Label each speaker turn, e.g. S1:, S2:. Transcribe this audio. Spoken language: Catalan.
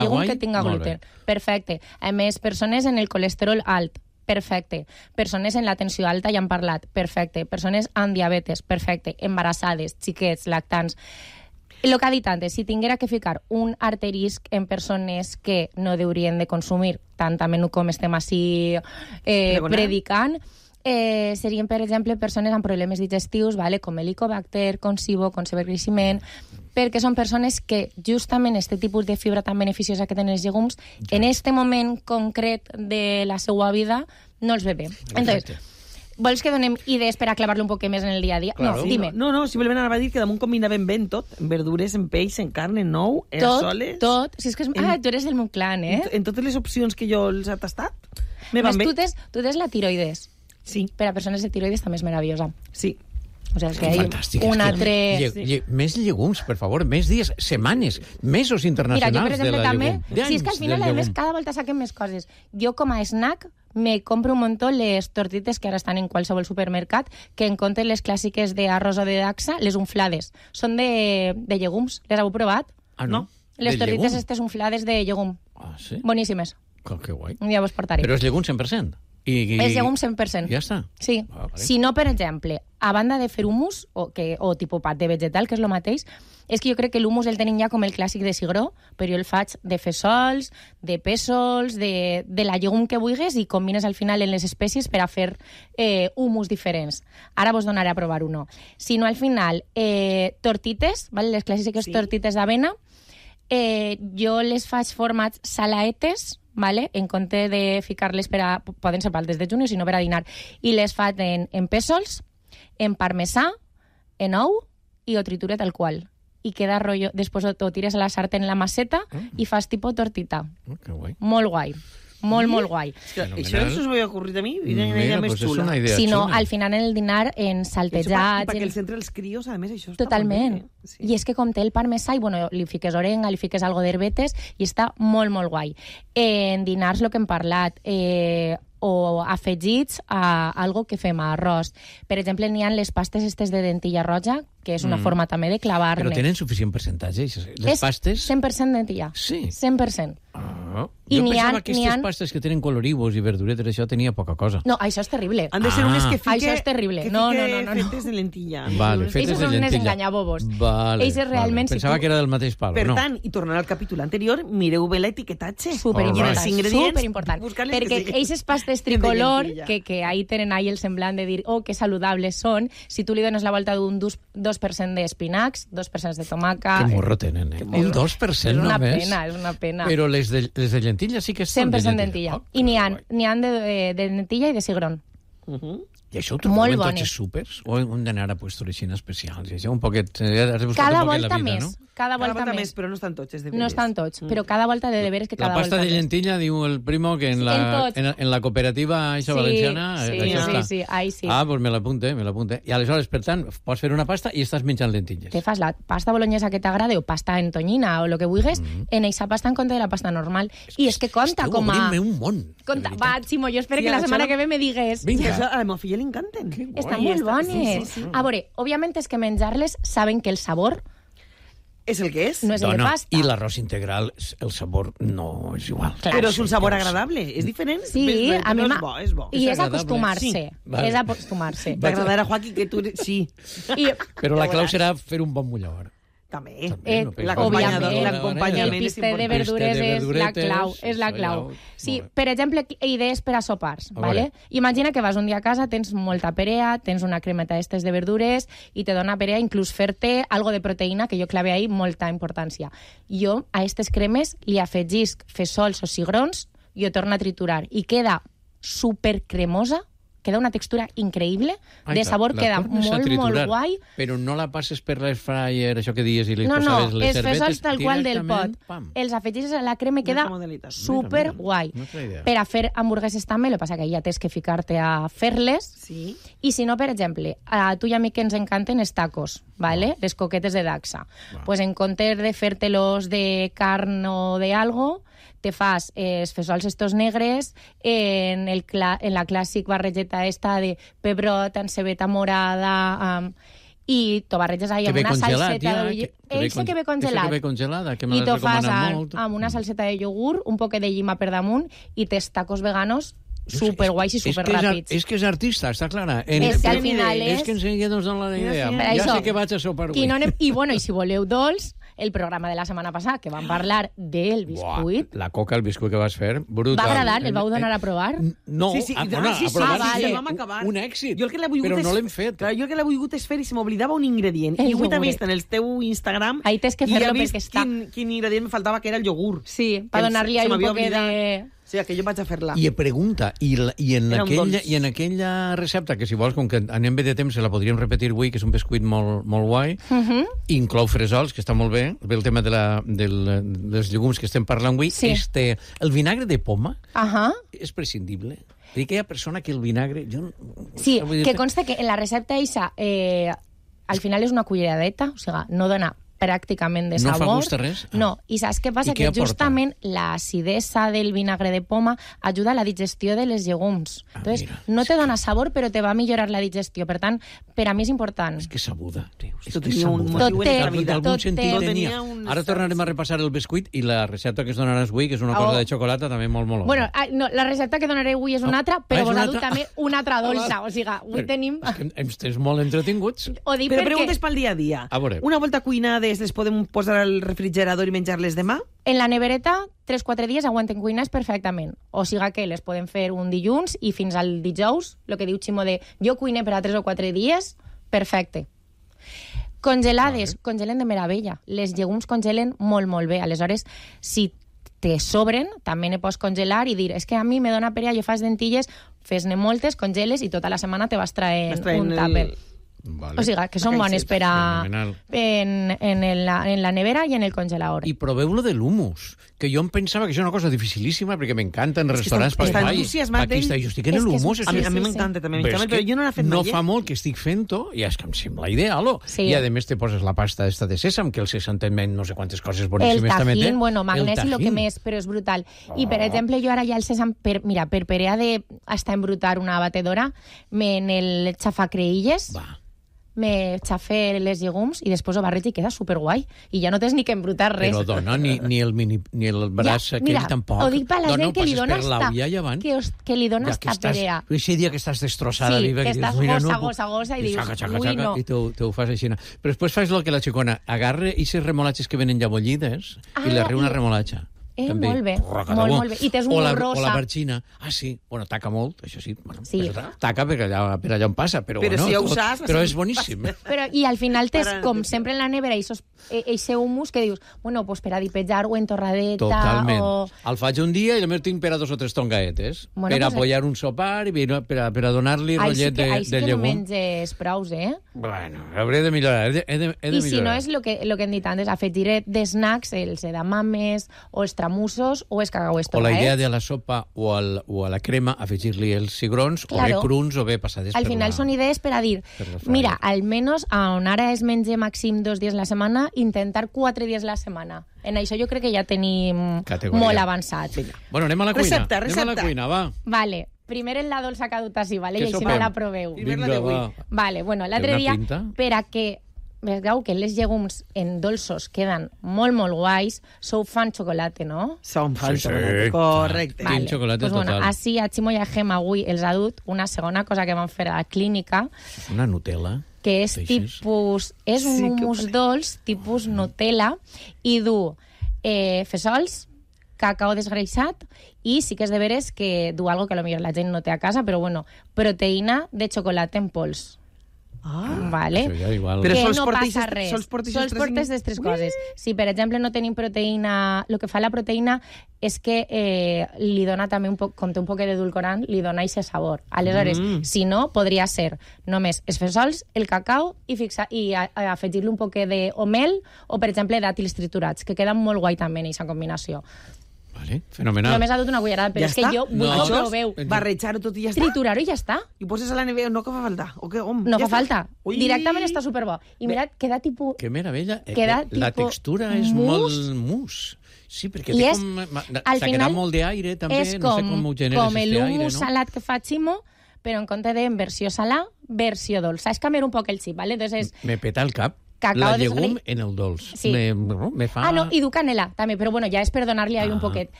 S1: Llegum que tinga gluten. Perfecte. A més, persones en el colesterol alt. Perfecte. Persones en la tensió alta, ja hem parlat. Perfecte. Persones amb diabetes. Perfecte. Embarassades, xiquets, lactants. El que ha dit antes, si tinguera que ficar un asterisc en persones que no haurien de consumir tant a menú com estem així predicant, serien, per exemple, persones amb problemes digestius, com helicobacter, con SIBO, con sobrecreixement, perquè són persones que justament aquest tipus de fibra tan beneficiosa que tenen els llegums, en aquest moment concret de la seva vida, no els ve bé. Entonces, vols que donem idees per a clavar-lo un poc més en el dia a dia?
S2: Claro.
S1: No, dime.
S2: No, simplement anava a dir que damunt combinaven ben tot, en verdures, en peix, en carn, en nou, en soles...
S1: Tot. Si és que tu eres del meu clan, eh?
S2: En totes les opcions que jo els he tastat, me van bé.
S1: Tu tens la tiroides.
S2: Sí.
S1: Per a persones de tiroides també és meravellosa.
S2: Sí.
S1: O sigui, que hi ha un altre...
S3: Més llegums, per favor, més dies, setmanes, mesos internacionals.
S1: Mira, jo, per exemple, també...
S3: llegum.
S1: Si és que al final, a més, cada volta saquem més coses. Jo, com a snack, me compro un muntó les tortites que ara estan en qualsevol supermercat, que en compte les clàssiques d'arròs o de daxa, les unflades. Són de llegums. Les heu provat?
S3: Ah, no?
S1: Les tortites aquestes unflades de llegum.
S3: Ah, sí?
S1: Boníssimes.
S3: Que guai.
S1: Un dia vos portaré.
S3: Però és llegum 100%?
S1: És llegum 100%.
S3: Ja està?
S1: Sí.
S3: Vale.
S1: Si no, per exemple, a banda de fer hummus, o tipus pat de vegetal, que és el mateix, és que jo crec que l'hummus el tenim ja com el clàssic de cigró, però jo el faig de fesols, de pèsols, de la llegum que vulguis, i combines al final en les espècies per a fer hummus diferents. Ara vos donaré a provar uno. Si no, al final, tortites, les clàssiques tortites d'avena, jo les faig formats salaetes, en compte de ficar-les poden ser pel desdejuni, sinó per a dinar, i les faig en pèsols, en parmesà, en ou, i ho triture tal qual. I queda rotllo, després ho tires a la sartén en la masseta i fas tipus tortita.
S3: Que guai.
S1: Molt guai. Molt guai.
S2: Això no us ho havia ocorrit a mi? Una idea més xula.
S1: Si no, al final en el dinar, en saltejats...
S2: Perquè el centre dels crios, a més, això està
S1: totalment.
S2: molt bé.
S1: I és que com té el parmesà, i li fiques orenga, li fiques algo d'herbetes, i està molt, molt guai. En dinars, el que hem parlat, o afegits a algo que fem a arròs. Per exemple, n'hi ha les pastes estes de dentilla roja, que és una forma també de clavar-ne.
S3: Però tenen suficient percentatge, les pastes?
S1: 100% dentilla.
S3: Sí.
S1: 100%.
S3: Jo pensava que aquestes pastes que tenen coloribos i verduretes, això tenia poca cosa.
S1: No, això és terrible.
S2: Han de ser unes que fique...
S1: Això és terrible. No.
S2: fetes de lentilla.
S3: Vale, fetes de lentilla.
S1: Ells són unes enganyabobos.
S3: Vale.
S1: Pensava
S3: que era del mateix palo.
S2: Per tant, i tornant al capítol anterior, mireu bé l'etiquetatge.
S1: Superimportant. Perquè aquestes pastes tricolor, que ahí tenen ahí el semblant de dir, que saludables són, si tu li dones la volta d'un 2% d'espinacs, 2% de tomaca...
S3: Que morro tenen, Un 2% només?
S1: És una pena.
S3: Però les de lentilla sí que són
S1: 100% lentilla. I n'hi ha de lentilla i de cigrón.
S3: I això ho trobem en tots els súpers? O hem d'anar a puestos així especials? I això un poquet...
S1: Cada volta més. Cada volta més.
S2: Però no estan tots, és de veres.
S1: No estan tots, però cada volta de veres que cada volta més.
S3: La pasta de lentilla, diu el primo, que en la cooperativa això valenciana...
S1: Sí, ahí sí.
S3: Ah, doncs me l'apunte. I aleshores, per tant, pots fer una pasta i estàs menjant lentilles.
S1: Te fas la pasta bolognesa que t'agrada o pasta en tonyina o el que vulguis, en eixa pasta en compte de la pasta normal. I és que compta com a...
S3: Esteu obrint-me un món.
S1: Va, Ximo, jo espero que la setmana que ve me digues.
S3: Vinga.
S2: A la meva filla li encanten.
S1: Estan molt bones. A veure, òbviament és que menjar-les saben que el sabor
S2: és el que és.
S1: No és el de pasta.
S3: I l'arròs integral, el sabor no és igual.
S2: Però és un sabor agradable, és diferent.
S1: Sí, a mi
S2: és bo.
S1: I és acostumar-se. És acostumar-se.
S2: T'agradarà, Joaquí, que tu... Sí.
S3: Però la clau serà fer un bon mullador.
S2: També.
S1: L'acompanyament. El piste de verdures és la clau. Sí, per exemple, idees per a sopars. Imagina que vas un dia a casa, tens molta perea, tens una cremeta d'estes de verdures i te dona perea inclús fer-te algo de proteïna, que jo clave ahí molta importància. Jo a aquestes cremes li afegisc fesols o cigrons i ho torno a triturar i queda supercremosa, queda una textura increïble, de sabor queda molt, molt guai.
S3: Però no la passes per l'air fryer, això que dies, i li posaves les herbetes...
S1: els fesols tal qual del pot. Els afegis a la crema i queda super guai. Per a fer hamburgueses també, el que passa que ja tens que ficar-te a fer-les. I si no, per exemple, a tu i a mi que ens encanten els tacos, les coquetes de daxa. Pues en comptes de fer-te-los de carn o de algo, te fas els fesols estos negres en la clàssic barregeta esta de pebrot, encebeta morada, i t'ho barreges ahí amb una salseta de iogurt. Ese que ve congelat.
S3: Que ve congelada, que me
S1: I
S3: l'has
S1: t'ho fas
S3: recomanat molt.
S1: amb una salseta de iogurt, un poc de llima per damunt i tes tacos veganos superguais i superràpids.
S3: És que és artista, està clara.
S1: És que al final
S3: és que enseguida nos dona la idea. Ja sé que vaig a sopar avui.
S1: I si voleu dolç, el programa de la setmana passada, que vam parlar del biscuit...
S3: La coca, el biscuit que vas fer, brutal.
S1: Va agradar? El vau donar a provar?
S3: No, a provar un èxit, però no l'hem fet.
S2: Jo el que l'he volgut és fer i se m'oblidava un ingredient. I avui t'he vist en el teu Instagram
S1: i he vist
S2: quin ingredient me faltava, que era el iogurt.
S1: Sí, per donar-li un poc de...
S2: Sí, que jo vaig a fer-la.
S3: I pregunta, i en aquella recepta, que si vols, com que anem bé de temps, se la podríem repetir avui, que és un biscuit molt guai, inclou fresols, que està molt bé, el tema dels llegums que estem parlant avui, el vinagre de poma és prescindible. Dic que hi ha persona que el vinagre...
S1: Sí, que consta que en la recepta eixa al final és una culleradeta, o sigui, no dona pràcticament de sabor.
S3: No fa gust a res?
S1: No, i saps què passa? Que justament l'acidesa del vinagre de poma ajuda a la digestió de les llegums. Entonces, no te dona sabor, però te va millorar la digestió. Per tant, per a mi és important.
S3: És que sabuda.
S2: Tot tenia.
S3: Ara tornarem a repassar el biscuit i la recepta que es donarà avui, que és una cosa de xocolata també molt molt.
S1: Bueno, la recepta que donaré avui és una altra, però vos ha dut també una altra dolça. O sigui, avui tenim...
S3: Ens tens molt entretinguts.
S2: Però preguntes pel dia a dia. Una volta cuinades les podem posar al refrigerador i menjar-les demà?
S1: En la nevereta, 3-4 dies aguanten cuinades perfectament. O sigui que les podem fer un dilluns i fins al dijous, el que diu Ximo de jo cuine per a 3 o 4 dies, perfecte. Congelades, congelen de meravella. Les llegums congelen molt, molt bé. Aleshores, si te sobren, també ne pots congelar i dir, és que a mi me dona perea, jo fas dentilles, fes-ne moltes, congeles i tota la setmana te vas traient un tàper.
S3: Vale.
S1: O sigui, que són bones per a en la nevera i en el congelador.
S3: I proveu-lo de l'humus, que jo em pensava que això és una cosa dificilíssima, perquè m'encanta en restaurants.
S2: Està entusiasmat ell.
S3: Jo estic en l'humus.
S2: A mi m'encanta també, però jo no l'he fet mai.
S3: No fa molt que estic fent-ho, i és que em sembla ideal. I a més te poses la pasta esta de sèsam, que el sèsam també no sé quantes coses boníssimes també té.
S1: El tajín, bueno, magnesi, lo que més, però és brutal. I, per exemple, jo ara ja el sèsam, per perea de hasta embrutar una batedora, en el xafacreïlles, me xafé les llegums i després ho barreig i queda superguai. I ja no tens ni que embrutar res.
S3: Però dona, ni el braç aquell tampoc.
S1: Ho dic per la gent que li dona que li dona esta perea.
S3: Ese dia que estàs destrossada.
S1: Sí, que estàs gossa i dius, ui, no.
S3: I t'ho fas així. Però després fas el que la xicona agarra aquestes remolatges que venen ja bullides i li riu una remolatxa.
S1: Molt bé, molt bé. I tens un rosa.
S3: O la barxina. Sí. Bueno, taca molt, això sí. Taca per allà on passa, però és boníssim.
S1: I al final tens, com sempre en la nevera, eixe humus que dius, bueno, pues per a dipejar o en torradeta.
S3: Totalment. El faig un dia i només tinc per a 2 o 3 tongaetes. Per a apoyar un sopar i per a donar-li rotllet de llegum.
S1: Així que no menges prous,
S3: Bueno, hauré de millorar.
S1: I si no és el que hem dit antes, afegiré de snacks, els edamames o els tramussos o els cacauets.
S3: O la idea de la sopa o a la crema afegir-li els cigrons, o bé pruns o bé passades per la...
S1: Al final són idees per a dir, mira, almenys on ara es menja màxim 2 dies a la setmana, intentar 4 dies a la setmana. En això jo crec que ja tenim molt avançat.
S3: Bueno, anem a la cuina.
S2: Recepta.
S3: Anem a la cuina, va.
S1: Vale. Primer en la dolça caduta, sí, vale? I així no la proveu.
S3: Vinga, va.
S1: Vale, bueno, l'altre dia, per a que vegeu que les llegums en dolços queden molt, molt guais, sou fan xocolata, no?
S2: Som fan xocolata, correcte.
S3: Vale. Xocolata
S1: pues
S3: total.
S1: Bueno, així a Ximo i a Gemma avui els ha dut una segona cosa que van fer a la clínica.
S3: Una Nutella.
S1: Que és tipus... És un humus dolç, tipus Nutella, i du fesols, cacao desgreixat, i sí que és de veres que du algo que potser la gent no té a casa, però bueno, proteïna de xocolata en pols. Vale.
S2: Però
S1: que no passa res. Sols portes les 3 coses. Si, per exemple, no tenim proteïna, el que fa la proteïna és que li dona també com té un poc d'edulcorant, li dona aquest sabor. Aleshores, si no, podria ser només els fesols, el cacau i afegir-li un poc d'omel o, per exemple, dàtils triturats, que queden molt guai també en aquesta combinació.
S3: Vale, fenomenal.
S1: Només ha dut una cullerada, però és que jo vull que ho proveu.
S2: Barrejar-ho tot i ja està.
S1: Triturar-ho i ja està.
S2: I ho poses a la nevera, no que fa falta.
S1: No fa falta. Directament està superbo. I mirad, queda tipus...
S3: Que meravella.
S1: La
S3: textura és molt mousse. Sí, perquè té com... S'ha quedat molt d'aire, també.
S1: És com l'humus salat que fa Ximo, però en compte de versió salà, versió dolça. És canviar un poc el xip, ¿vale? Entonces
S3: me peta el cap.
S1: Cacao
S3: la llegum en el dolç.
S1: Sí.
S3: Me fa...
S1: Ah, no, i du canela, també, però bueno, ja és per donar-li ahí un poquet.